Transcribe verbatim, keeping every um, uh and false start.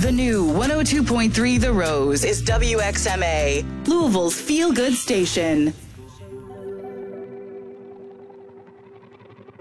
The new one oh two point three The Rose is W X M A, Louisville's feel-good station.